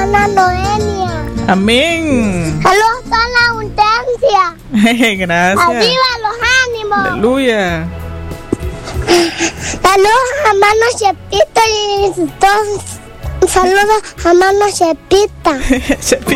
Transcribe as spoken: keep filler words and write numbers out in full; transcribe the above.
hermana Noelia. Amén. Saludos a toda la audiencia. Gracias. ¡Arriba los ánimos! Aleluya. Saludos a hermano Chepito y todos. Saludos a hermano Chepita. Chepita.